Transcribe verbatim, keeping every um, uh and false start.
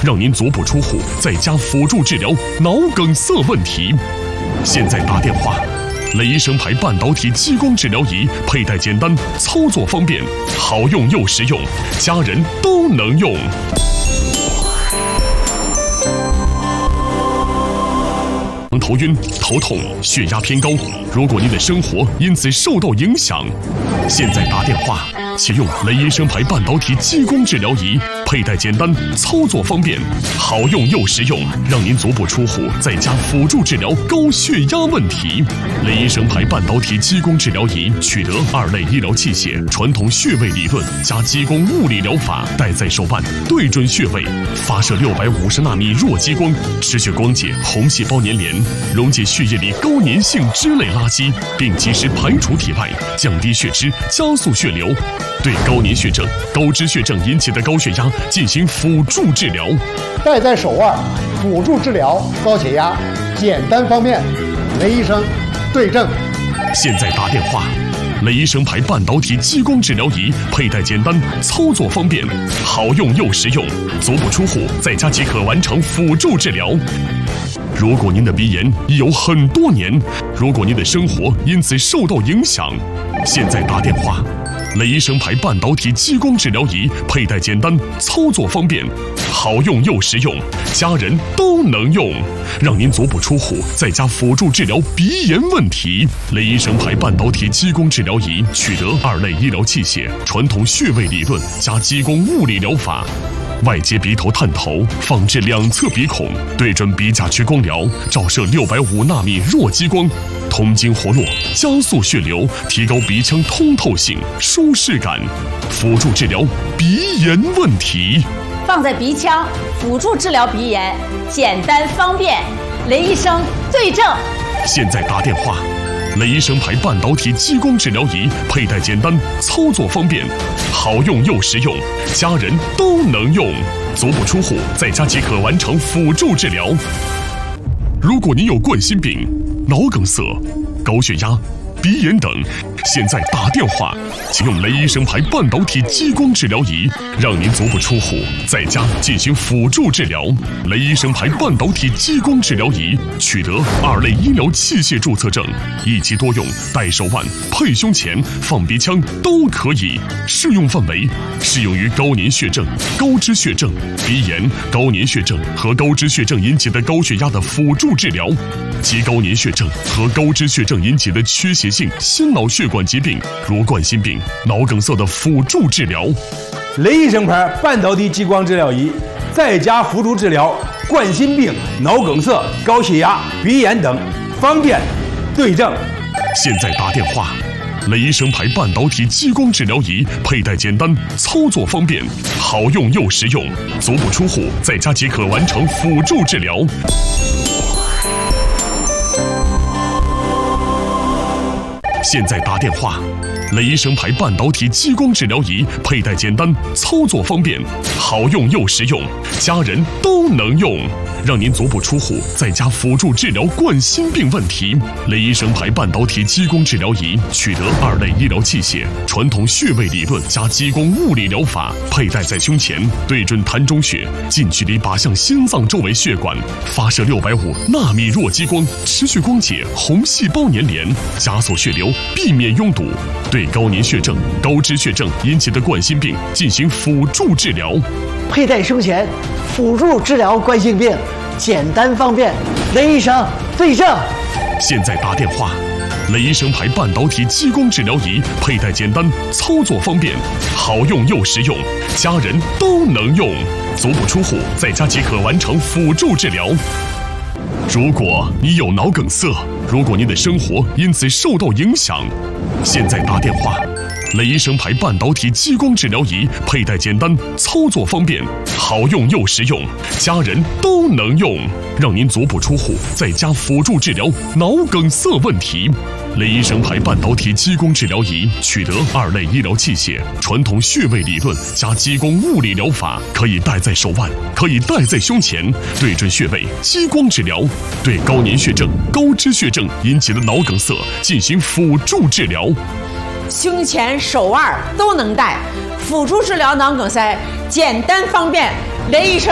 让您足不出户在家辅助治疗脑梗塞问题。现在打电话。雷医生牌半导体激光治疗仪，佩戴简单，操作方便，好用又实用，家人都能用。头晕、头痛、血压偏高，如果您的生活因此受到影响，现在打电话，启用雷医生牌半导体激光治疗仪，佩戴简单，操作方便，好用又实用，让您足不出户在家辅助治疗高血压问题。雷医生牌半导体激光治疗仪取得二类医疗器械、传统穴位理论加激光物理疗法，戴在手腕，对准穴位，发射六百五十纳米弱激光，持续光解红细胞粘连，溶解血液里高粘性脂类垃圾，并及时排除体外，降低血脂，加速血流，对高粘血症、高脂血症引起的高血压进行辅助治疗。 戴在手腕，辅助治疗高血压，简单方便。雷医生对症。 现在打电话。雷医生牌半导体激光治疗仪，佩戴简单，操作方便，好用又实用，足不出户在家即可完成辅助治疗。如果您的鼻炎已有很多年，如果您的生活因此受到影响，现在打电话。雷医生牌半导体激光治疗仪，佩戴简单，操作方便，好用又实用，家人都能用，让您足不出户在家辅助治疗鼻炎问题。雷医生牌半导体激光治疗仪取得二类医疗器械、传统穴位理论加激光物理疗法，外接鼻头探头，放置两侧鼻孔，对准鼻甲区光疗，照射六百五纳米弱激光，通经活络，加速血流，提高鼻腔通透性、舒适感，辅助治疗鼻炎问题。 放在鼻腔，辅助治疗鼻炎，简单方便。雷医生对症。 现在打电话。雷医生牌半导体激光治疗仪，佩戴简单，操作方便，好用又实用，家人都能用，足不出户在家即可完成辅助治疗。如果您有冠心病、脑梗塞、高血压、鼻炎等，现在打电话，请用雷医生牌半导体激光治疗仪，让您足不出户在家进行辅助治疗。雷医生牌半导体激光治疗仪取得二类医疗器械注册证，一机多用，戴手腕、配胸前、放鼻腔都可以。适用范围适用于高粘血症、高脂血症、鼻炎、高粘血症和高脂血症引起的高血压的辅助治疗，及高粘血症和高脂血症引起的缺血性心脑血管疾病，如冠心病、脑梗塞的辅助治疗。 雷医生牌半导体激光治疗仪，在家辅助治疗冠心病、脑梗塞、高血压、鼻炎等，方便对症。 现在打电话。雷医生牌半导体激光治疗仪，佩戴简单，操作方便，好用又实用，足不出户在家即可完成辅助治疗。现在打电话。雷医生牌半导体激光治疗仪，佩戴简单，操作方便，好用又实用，家人都能用，让您足不出户在家辅助治疗冠心病问题。雷医生牌半导体激光治疗仪取得二类医疗器械、传统穴位理论加激光物理疗法，佩戴在胸前，对准膻中穴，近距离靶向心脏周围血管，发射六百五纳米弱激光，持续光解红细胞粘连，加速血流，避免拥堵，对高粘血症、高脂血症引起的冠心病进行辅助治疗。 佩戴胸前，辅助治疗冠心病，简单方便。雷医生对症。 现在打电话。雷医生牌半导体激光治疗仪，佩戴简单，操作方便，好用又实用，家人都能用，足不出户在家即可完成辅助治疗。如果你有脑梗塞，如果您的生活因此受到影响，现在打电话。雷医生牌半导体激光治疗仪，佩戴简单，操作方便，好用又实用，家人都能用，让您足不出户在家辅助治疗脑梗塞问题。雷医生牌半导体激光治疗仪取得二类医疗器械、传统穴位理论加激光物理疗法，可以戴在手腕，可以戴在胸前，对准穴位激光治疗，对高粘血症、高脂血症引起的脑梗塞进行辅助治疗。 胸前、手腕都能戴，辅助治疗脑梗塞，简单方便。雷医生